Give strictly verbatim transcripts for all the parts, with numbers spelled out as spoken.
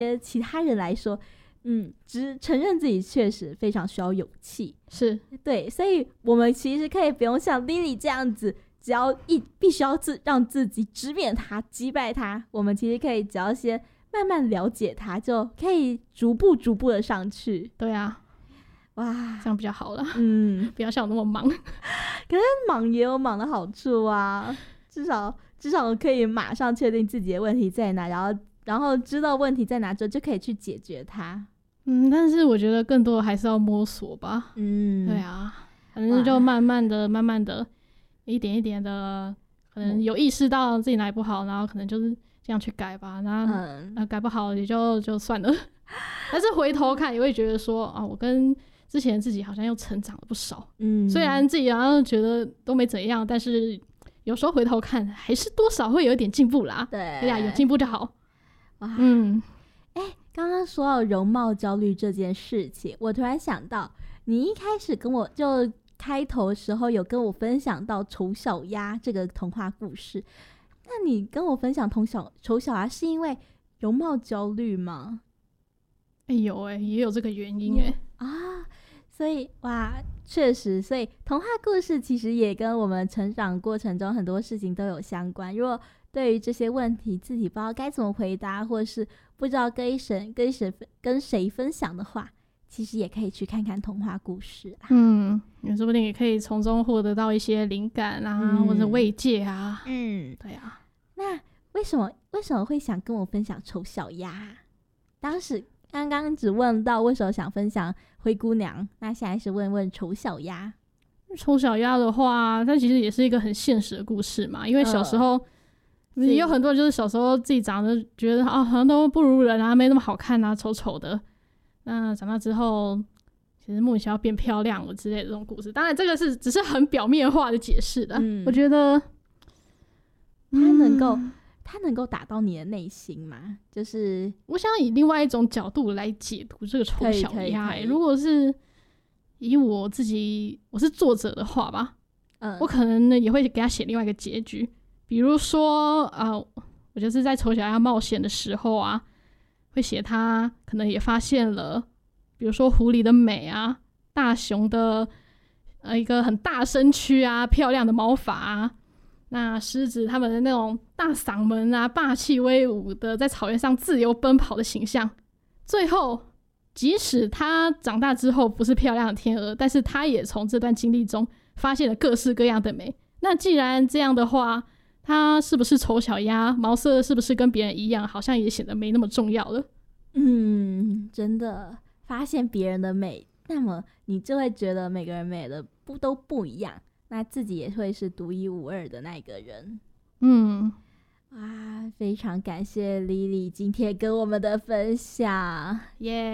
其他人来说，嗯，只承认自己确实非常需要勇气， 是对，所以我们其实可以不用像 Lily 这样子，只要一必须要自让自己直面他、击败他，我们其实可以只要先慢慢了解他，就可以逐步逐步的上去。 对啊， 哇， 这样比较好了。 嗯， 不要像我那么忙。 可是忙也有忙的好处啊，至少至少可以马上确定自己的问题在哪，然后然后知道问题在哪之后就可以去解决它。 嗯，但是我觉得更多的还是要摸索吧。 嗯， 对啊，反正就慢慢的、慢慢的、一点一点的，可能有意识到自己哪里不好，然后可能就是这样去改吧。然后、嗯呃、改不好也就就算了。但是回头看也会觉得说啊，我跟之前自己好像又成长了不少。嗯，虽然自己好像觉得都没怎样，但是有时候回头看还是多少会有一点进步啦。 对， 对呀、啊，有进步就好。 哇， 嗯， 哎、欸，刚刚说到容貌焦虑这件事情，我突然想到，你一开始跟我就开头的时候有跟我分享到丑小鸭这个童话故事，那你跟我分享童小丑小鸭是因为容貌焦虑吗？ 哎、欸、有哎、欸，也有这个原因哎、 欸、啊，所以哇，确实，所以童话故事其实也跟我们成长过程中很多事情都有相关。如果对于这些问题自己不知道该怎么回答，或者是不知道跟谁跟谁跟谁分享的话，其实也可以去看看童话故事啊。 嗯，你说不定也可以从中获得到一些灵感啊、嗯，或者慰藉啊。嗯，对啊。 那为什么为什么会想跟我分享丑小鸭？当时刚刚只问到为什么想分享灰姑娘，那现在是问问丑小鸭。 丑小鸭的话，它其实也是一个很现实的故事嘛，因为小时候。呃也有很多人就是小时候自己长得觉得啊，好像都不如人啊，没那么好看啊，丑丑的。那长大之后，其实莫名其妙变漂亮了之类的这种故事。当然，这个是只是很表面化的解释的。嗯、我觉得它能够，它、嗯、能够打到你的内心吗？就是我想以另外一种角度来解读这个丑小鸭、欸。如果是以我自己，我是作者的话吧，嗯，我可能呢也会给他写另外一个结局。比如说啊、呃，我就是在丑小鸭冒险的时候啊，会写他可能也发现了，比如说狐狸的美啊，大熊的呃一个很大身躯啊，漂亮的毛发啊，那狮子他们的那种大嗓门啊，霸气威武的在草原上自由奔跑的形象。最后，即使他长大之后不是漂亮的天鹅，但是他也从这段经历中发现了各式各样的美。那既然这样的话，他是不是丑小鸭，毛色是不是跟别人一样，好像也显得没那么重要了。 嗯，真的发现别人的美，那么你就会觉得每个人美的不都不一样，那自己也会是独一无二的那个人。嗯，哇，非常感谢 Lily 今天跟我们的分享，耶、yeah ！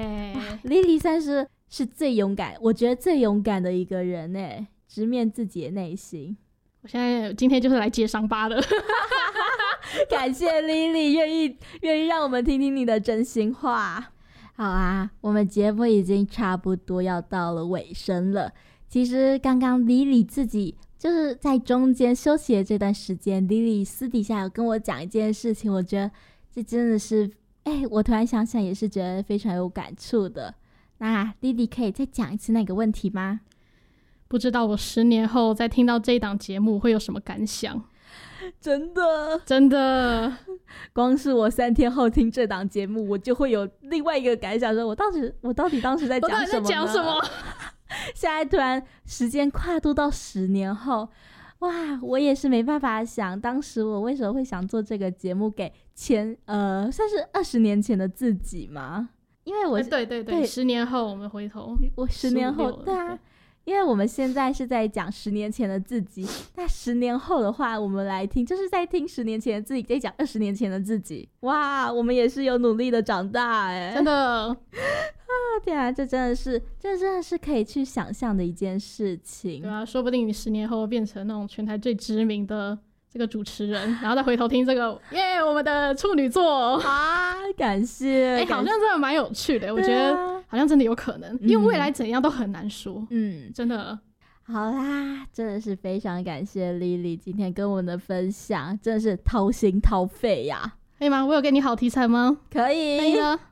Lily 算是是最勇敢，我觉得最勇敢的一个人耶，直面自己的内心。 我现在今天就是来接伤疤的。 感谢 Lily 愿意愿意让我们听听你的真心话。好啊，我们节目已经差不多要到了尾声了。其实刚刚 Lily 自己就是在中间休息的这段时间， Lily 私底下有跟我讲一件事情，我觉得这真的是哎，我突然想想也是觉得非常有感触的。那 Lily 可以再讲一次那个问题吗？ 不知道我十年后再听到这一档节目会有什么感想？ 真的真的， 光是我三天后听这档节目，我就会有另外一个感想，说我当时我到底当时在讲什么呢？我到底在讲什么？现在突然时间跨度到十年后，哇，我也是没办法想，当时我为什么会想做这个节目给前呃算是二十年前的自己吗？因为我、 欸、对对 对, 对，十年后我们回头， 我十年后对啊。对，因为我们现在是在讲十年前的自己，那十年后的话，我们来听，就是在听十年前的自己在讲二十年前的自己。哇，我们也是有努力的长大哎， 真的啊！天啊，这真的是，这真的是可以去想象的一件事情。 对啊，说不定你十年后变成那种全台最知名的这个主持人，然后再回头听这个耶，我们的处女座啊，感谢， 哎、欸，好像真的蛮有趣的，我觉得好像真的有可能，因为未来怎样都很难说，嗯，真的。 好啦，真的是非常感谢 Lily 今天跟我们的分享，真的是掏心掏肺呀。 可以吗？我有给你好题材吗？ 可以， 可以了。